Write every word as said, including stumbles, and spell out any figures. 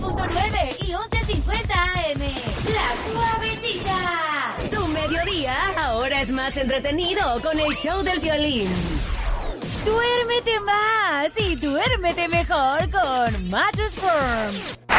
punto nueve y once cincuenta A M. La Suavecita. Tu mediodía ahora es más entretenido con el show del violín. Duérmete más y duérmete mejor con Mattress Firm.